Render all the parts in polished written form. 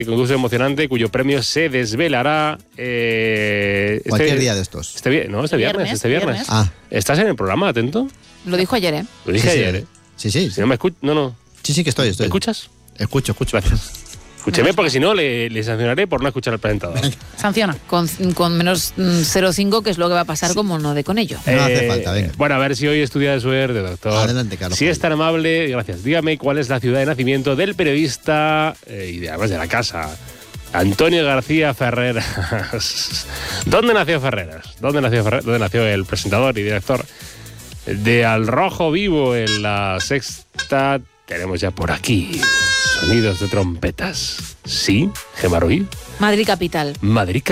concurso emocionante cuyo premio se desvelará cualquier día de estos. Este viernes. Ah. ¿Estás en el programa, atento? Lo dijo ayer, ¿eh? Lo dije ayer, ¿eh? Sí. Si no me escuchas, no. Sí, que estoy. ¿Me escuchas? Escucho. Gracias. Escúcheme, porque si no le sancionaré por no escuchar al presentador. Sanciona. Con menos 0,5, que es lo que va a pasar como no de con ello. No hace falta, venga. Bueno, a ver si hoy estudia de suerte, doctor. Adelante, Carlos. Si es tan amable, gracias. Dígame cuál es la ciudad de nacimiento del periodista y además de la casa, Antonio García Ferreras. ¿Dónde nació Ferreras? ¿Dónde nació el presentador y director de Al Rojo Vivo en La Sexta? Tenemos ya por aquí sonidos de trompetas. ¿Sí, Gemma Ruiz? Madrid capital. Madrid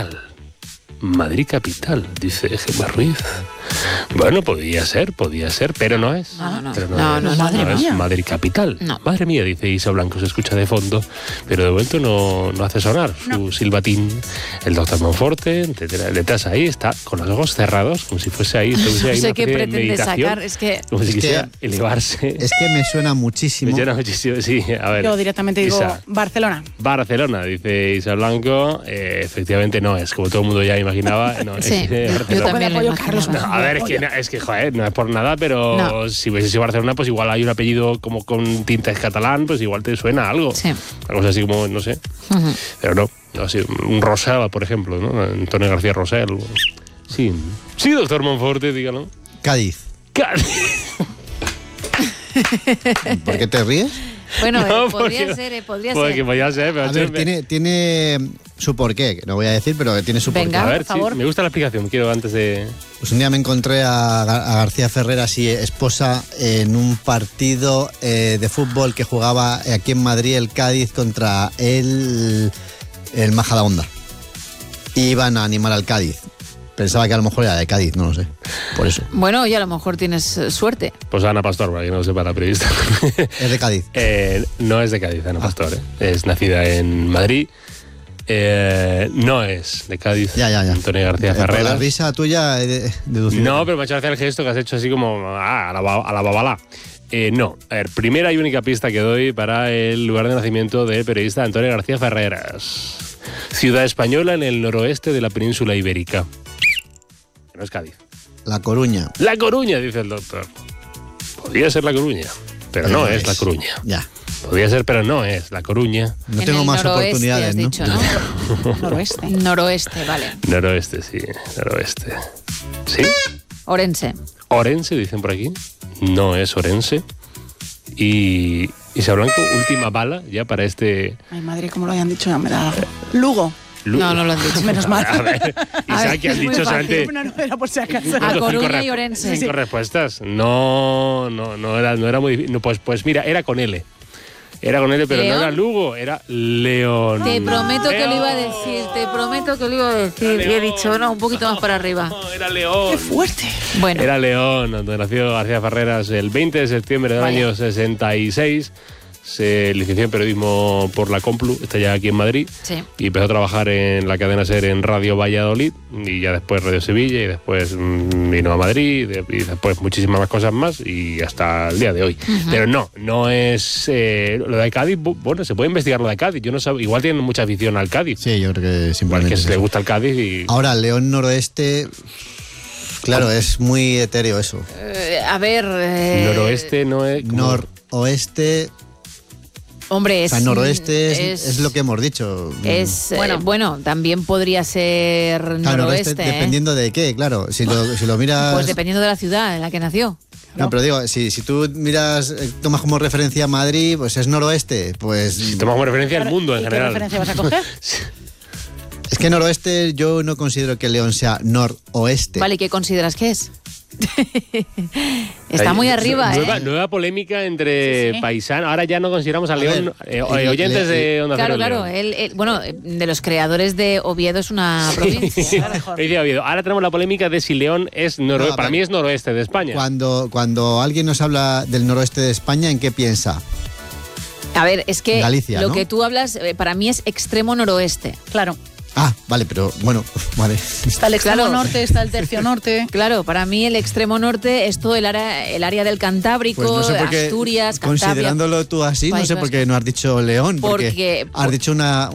capital, dice Gemma Ruiz. Bueno, podía ser, pero no es. No, madre es mía. Madrid capital. No. Madre mía, dice Isa Blanco, se escucha de fondo, pero de momento no hace sonar su silbatín. El doctor Monforte, detrás ahí, está con los ojos cerrados, como si fuese ahí. No una sé qué especie de pretende meditación, sacar, es que... como si Es que- quisiera elevarse. Es que me suena muchísimo. Me llena muchísimo, sí, a ver. Yo directamente digo Isa. Barcelona. Barcelona, dice Isa Blanco. Efectivamente no es, como todo el mundo ya imaginaba. No, Sí, es yo Barcelona. también lo apoyo, imaginaba. Carlos. No, a ver, es que, joder, no es por nada, pero No. si hubiese sido Barcelona, pues igual hay un apellido como con tintes catalán, pues igual te suena algo. Sí. Una cosa así como, no sé. Ujú. Pero no, así, un Rosell, por ejemplo, ¿no? Antonio García Rosell. Sí, doctor Monforte, dígalo. Cádiz. ¿Por qué te ríes? Bueno, No, podría porque- ser. Porque podía ser, pero A ver, tiene su porqué, que no voy a decir, pero tiene su Venga. a porqué. ver, por favor. sí, me gusta la explicación, quiero antes de... Pues un día me encontré a García Ferreras y esposa en un partido de fútbol que jugaba aquí en Madrid el Cádiz contra el Majadahonda. Y iban a animar al Cádiz. Pensaba que a lo mejor era de Cádiz, no lo sé. Por eso. Bueno, y a lo mejor tienes suerte. Pues Ana Pastor, para que no lo sepa la periodista. Es de Cádiz. No es de Cádiz, Ana Pastor. Es nacida en Madrid. No es de Cádiz. Ya. Antonio García Por la Ferreras. risa tuya he deducido. No, pero me ha hecho gracia el gesto que has hecho así como a la babalá. No. A ver, primera y única pista que doy para el lugar de nacimiento del periodista Antonio García Ferreras. Ciudad española en el noroeste de la península ibérica. No es Cádiz. La Coruña. La Coruña, dice el doctor. Podría ser La Coruña, pero no es La Coruña. Ya. Podría ser, pero no es La Coruña. No En tengo el más noroeste, oportunidades, has ¿no? dicho, ¿no? Noroeste. Noroeste, vale. Noroeste, sí, noroeste. ¿Sí? Orense. Orense, dicen por aquí. No es Orense. Y Isa Blanco, última bala ya para este... Ay, madre, como lo hayan dicho, ya me da... Lugo. No lo han dicho. Menos mal. A ver, Isa, que has es muy dicho fácil. solamente... No era por si acaso. A Cinco Coruña resp- y Orense. Cinco respuestas. No era muy difícil. No, pues mira, era con L. Era con L, pero ¿León? no era Lugo, era León. Te prometo que lo iba a decir, Y he dicho, no, un poquito más para arriba. No, era León. ¡Qué fuerte! Bueno, Era León, donde nació García Ferreras el 20 de septiembre del Vaya. año 66. Se licenció en periodismo por la Complu, está ya aquí en Madrid. sí. Y empezó a trabajar en la cadena SER en Radio Valladolid, y ya después Radio Sevilla, y después vino a Madrid, y después muchísimas más cosas más, y hasta el día de hoy. Pero no es... lo de Cádiz, bueno, se puede investigar lo de Cádiz. Yo no sé, igual tienen mucha afición al Cádiz. Sí, yo creo que Igual simplemente que es se le eso. gusta el Cádiz y... Ahora, León Noroeste... Claro, es muy etéreo eso. A ver... Noroeste no es... como- Noroeste... Hombre, O es... sea, noroeste es lo que hemos dicho. Es, bueno, también podría ser Claro, noroeste, ¿eh? dependiendo de qué, claro. Si lo miras... Pues dependiendo de la ciudad en la que nació. No, pero digo, si tú miras, tomas como referencia Madrid, pues es noroeste. Pues Si tomas como referencia el mundo en ¿Y qué general. referencia vas a coger? es que noroeste yo no considero que León sea noroeste. Vale, ¿y qué consideras que es? Está muy arriba, Nueva polémica entre Sí. paisanos. Ahora ya no consideramos a A León, ver, oyentes de Onda Claro, Cero claro. León. Bueno, de los creadores de Oviedo es una provincia. Hoy día ha habido. Ahora tenemos la polémica de si León es noroeste. No, Para pero- mí es noroeste de España. Cuando alguien nos habla del noroeste de España, ¿en qué piensa? A ver, es que Galicia, lo ¿no? que tú hablas para mí es extremo noroeste. Claro. Ah, vale, pero bueno, vale. Está el extremo Claro. norte, está el tercio norte. Claro, para mí el extremo norte es todo el área del Cantábrico, Pues no sé por qué, Asturias, Cantabria. considerándolo tú así, no País sé por Vasco. qué no has dicho León, porque Porque- has dicho una